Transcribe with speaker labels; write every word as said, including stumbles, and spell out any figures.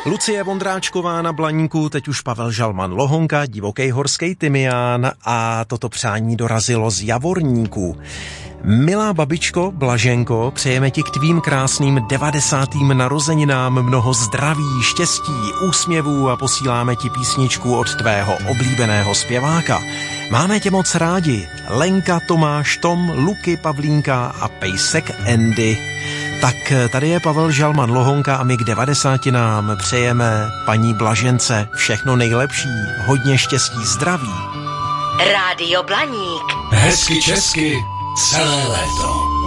Speaker 1: Lucie Vondráčková na Blaníku, teď už Pavel Žalman Lohonka, divoký horský tymián a toto přání dorazilo z Javorníků. Milá babičko Blaženko, přejeme ti k tvým krásným devadesátým narozeninám mnoho zdraví, štěstí, úsměvů a posíláme ti písničku od tvého oblíbeného zpěváka. Máme tě moc rádi. Lenka, Tomáš, Tom, Luky, Pavlínka a pejsek Andy. Tak tady je Pavel Žalman Lohonka a my k devadesátinám přejeme paní Blažence všechno nejlepší, hodně štěstí, zdraví.
Speaker 2: Rádio Blaník.
Speaker 3: Hezky česky celé léto.